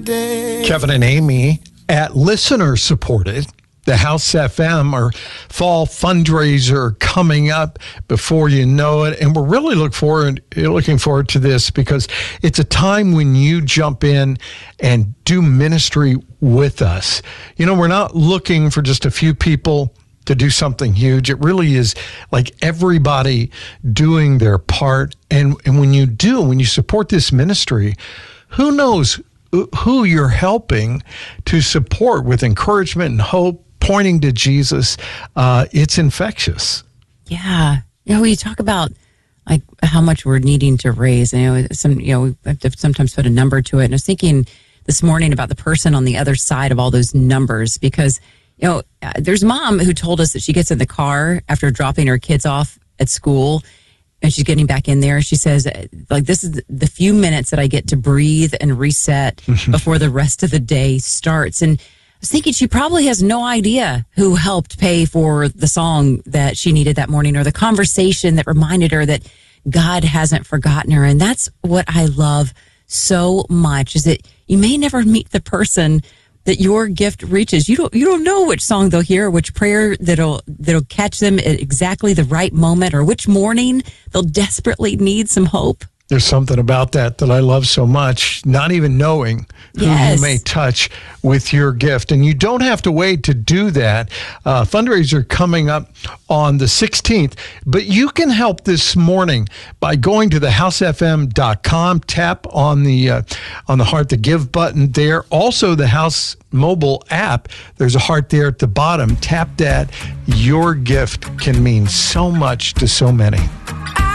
day. Kevin and Amy at listener supported. The House FM, our fall fundraiser coming up before you know it. And we're really looking forward to this because it's a time when you jump in and do ministry with us. You know, we're not looking for just a few people to do something huge. It really is like everybody doing their part. And when you support this ministry, who knows who you're helping to support with encouragement and hope, pointing to Jesus. It's infectious. Yeah. We talk about like how much we're needing to raise. We have to sometimes put a number to it. And I was thinking this morning about the person on the other side of all those numbers, because, there's mom who told us that she gets in the car after dropping her kids off at school and she's getting back in there. She says, like, this is the few minutes that I get to breathe and reset before the rest of the day starts. And I was thinking she probably has no idea who helped pay for the song that she needed that morning or the conversation that reminded her that God hasn't forgotten her. And that's what I love so much, is that you may never meet the person that your gift reaches. You don't know which song they'll hear, which prayer that'll catch them at exactly the right moment, or which morning they'll desperately need some hope. There's something about that I love so much, not even knowing who you may touch with your gift. And you don't have to wait to do that. Fundraiser coming up on the 16th. But you can help this morning by going to thehousefm.com, tap on the Heart to Give button there. Also, the House mobile app, there's a heart there at the bottom. Tap that. Your gift can mean so much to so many.